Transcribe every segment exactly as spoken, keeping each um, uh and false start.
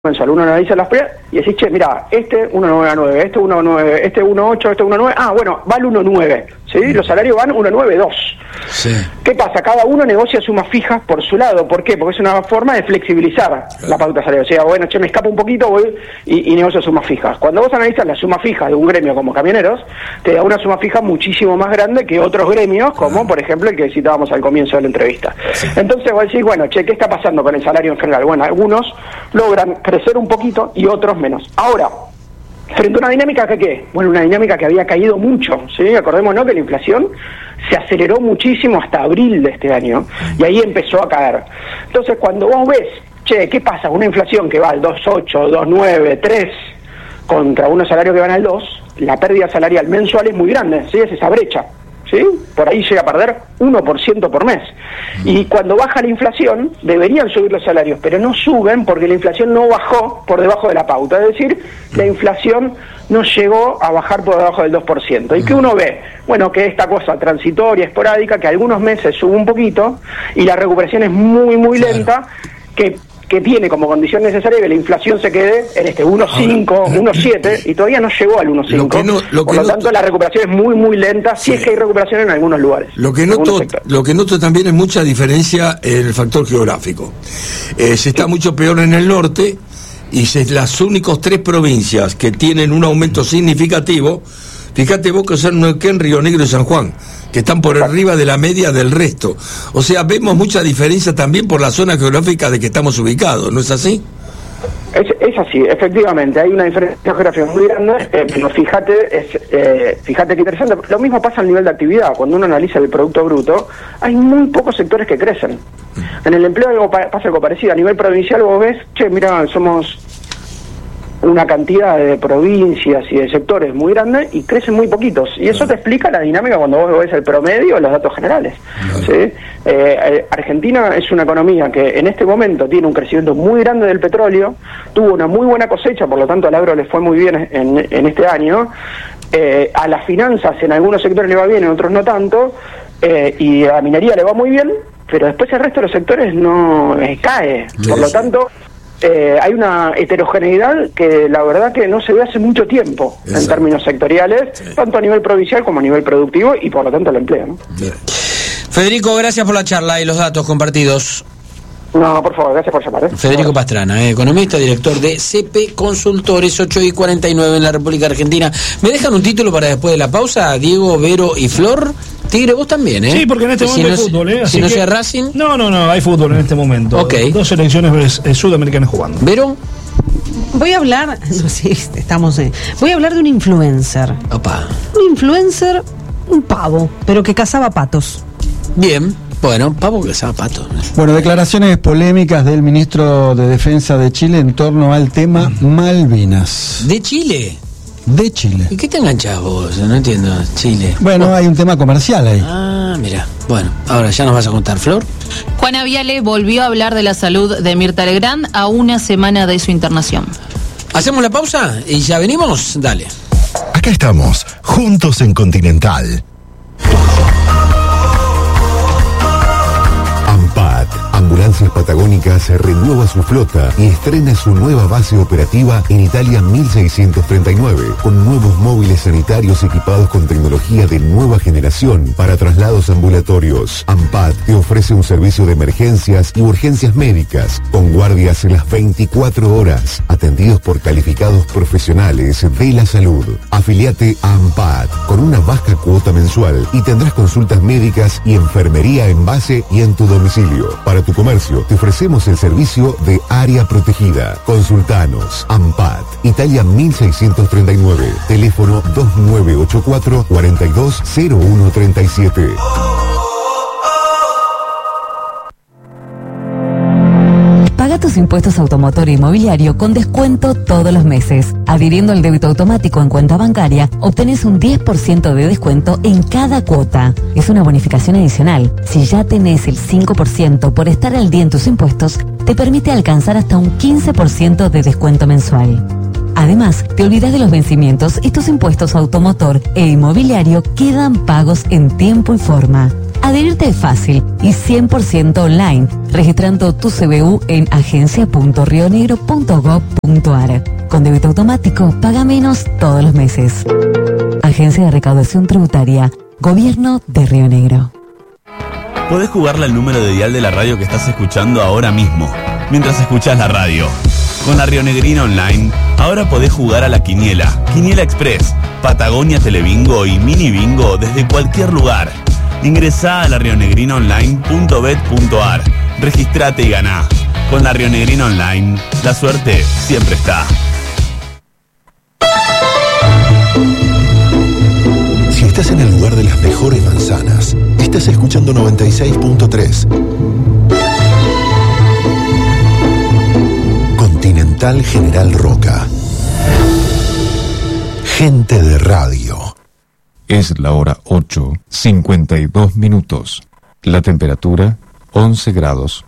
mensual, uno analiza las pérdidas y decís, che, mira, este uno nueve nueve, este uno nueve, este uno ocho, este uno nueve, ah, bueno, vale uno nueve, ¿sí? Los salarios van uno nueve dos. Sí. ¿Qué pasa? Cada uno negocia sumas fijas por su lado. ¿Por qué? Porque es una forma de flexibilizar claro. la pauta salarial. O sea, bueno, che, me escapo un poquito, voy y, y negocio sumas fijas. Cuando vos analizas la suma fija de un gremio como camioneros, te da una suma fija muchísimo más grande que otros gremios, como claro. por ejemplo el que citábamos al comienzo de la entrevista. Sí. Entonces vos decís, bueno, che, ¿qué está pasando con el salario en general? Bueno, algunos logran crecer un poquito y otros menos. Ahora, frente a una dinámica que ¿qué? Bueno, una dinámica que había caído mucho, ¿sí? Acordémonos que la inflación se aceleró muchísimo hasta abril de este año y ahí empezó a caer. Entonces, cuando vos ves, che, ¿qué pasa? Una inflación que va al dos ocho, dos nueve, tres contra unos salarios que van al dos, la pérdida salarial mensual es muy grande, ¿sí? Es esa brecha, ¿sí? Por ahí llega a perder uno por ciento por mes. Y cuando baja la inflación, deberían subir los salarios, pero no suben porque la inflación no bajó por debajo de la pauta. Es decir, la inflación no llegó a bajar por debajo del dos por ciento. ¿Y qué uno ve? Bueno, que esta cosa transitoria, esporádica, que algunos meses sube un poquito y la recuperación es muy, muy lenta, que... que tiene como condición necesaria que la inflación se quede en este uno coma cinco, uno coma siete y todavía no llegó al uno coma cinco. No, lo Por lo tanto, noto, la recuperación es muy, muy lenta, sí. si es que hay recuperación en algunos lugares. Lo que noto, lo que noto también es mucha diferencia en el factor geográfico. Eh, se está sí. mucho peor en el norte y se, las únicas tres provincias que tienen un aumento significativo, fíjate vos que son Neuquén, Río Negro y San Juan, que están por arriba de la media del resto. O sea, vemos mucha diferencia también por la zona geográfica de que estamos ubicados, ¿no es así? Es, es así, efectivamente, hay una diferencia geográfica muy grande, eh, pero fíjate, es, eh, fíjate que interesante, lo mismo pasa al nivel de actividad. Cuando uno analiza el Producto Bruto, hay muy pocos sectores que crecen. En el empleo algo pa- pasa algo parecido, a nivel provincial vos ves, che, mira, somos una cantidad de provincias y de sectores muy grandes y crecen muy poquitos. Y eso te explica la dinámica cuando vos ves el promedio de los datos generales. ¿Sí? Eh, eh, Argentina es una economía que en este momento tiene un crecimiento muy grande del petróleo, tuvo una muy buena cosecha, por lo tanto al agro le fue muy bien en, en este año. Eh, a las finanzas en algunos sectores le va bien, en otros no tanto, eh, y a la minería le va muy bien, pero después el resto de los sectores no eh, cae. Por lo tanto... Eh, hay una heterogeneidad que la verdad que no se ve hace mucho tiempo. Exacto. En términos sectoriales, sí. tanto a nivel provincial como a nivel productivo y por lo tanto el empleo, ¿no? Federico, gracias por la charla y los datos compartidos. No, por favor, gracias por llamar. ¿eh? Federico Pastrana, eh, economista, director de C P Consultores, ocho y cuarenta y nueve en la República Argentina. ¿Me dejan un título para después de la pausa? Diego, Vero y Flor. Tigre, vos también, ¿eh? Sí, porque en este momento si hay no, fútbol, ¿eh? Así si no que... sea Racing. No, no, no, hay fútbol en este momento. Ok. Dos selecciones eh, sudamericanas jugando. ¿Vero? Voy a hablar, no sé, estamos, eh, voy a hablar de un influencer. Opa. Un influencer, un pavo, pero que cazaba patos. Bien. Bueno, pavo que cazaba patos. Bueno, declaraciones polémicas del ministro de Defensa de Chile en torno al tema Malvinas. ¿De Chile? De Chile. ¿Y qué te enganchás vos? No entiendo, Chile. Bueno, oh. hay un tema comercial ahí. Ah, mira. Bueno, ahora ya nos vas a contar, Flor. Juana Viale volvió a hablar de la salud de Mirta Legrand a una semana de su internación. ¿Hacemos la pausa y ya venimos? Dale. Acá estamos, juntos en Continental. AMPAT, Ambulancias Patagónicas, renueva su flota y estrena su nueva base operativa en Italia mil seiscientos treinta y nueve, con nuevos móviles sanitarios equipados con tecnología de nueva generación para traslados ambulatorios. AMPAT te ofrece un servicio de emergencias y urgencias médicas, con guardias en las veinticuatro horas, atendidos por calificados profesionales de la salud. Afiliate a AMPAT con una baja cuota mensual y tendrás consultas médicas y enfermería en base y en tu domicilio. Para tu comercio, te ofrecemos el servicio de área protegida. Consultanos. AMPAT, Italia mil seiscientos treinta y nueve. Teléfono dos nueve ocho cuatro, cuatro dos cero uno tres siete. Paga tus impuestos automotor e inmobiliario con descuento todos los meses. Adhiriendo al débito automático en cuenta bancaria, obtenés un diez por ciento de descuento en cada cuota. Es una bonificación adicional. Si ya tenés el cinco por ciento por estar al día en tus impuestos, te permite alcanzar hasta un quince por ciento de descuento mensual. Además, te olvidas de los vencimientos y tus impuestos automotor e inmobiliario quedan pagos en tiempo y forma. Adherirte es fácil y cien por ciento online, registrando tu C B U en agencia punto rionegro punto gob punto ar. Con débito automático, paga menos todos los meses. Agencia de Recaudación Tributaria, Gobierno de Río Negro. Podés jugarle al número de dial de la radio que estás escuchando ahora mismo, mientras escuchás la radio. Con la Rionegrina Online, ahora podés jugar a la Quiniela, Quiniela Express, Patagonia Telebingo y Mini Bingo desde cualquier lugar. Ingresá a la rionegrina online punto bet punto ar, registrate y ganá. Con la Rionegrina Online, la suerte siempre está. Si estás en el lugar de las mejores manzanas, estás escuchando noventa y seis punto tres. Continental General Roca. Gente de radio. Es la hora ocho, cincuenta y dos minutos. La temperatura, once grados.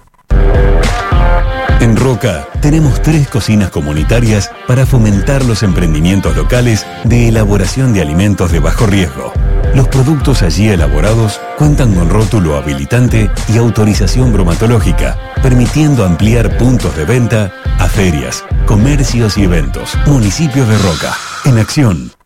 En Roca tenemos tres cocinas comunitarias para fomentar los emprendimientos locales de elaboración de alimentos de bajo riesgo. Los productos allí elaborados cuentan con rótulo habilitante y autorización bromatológica, permitiendo ampliar puntos de venta a ferias, comercios y eventos. Municipios de Roca, en acción.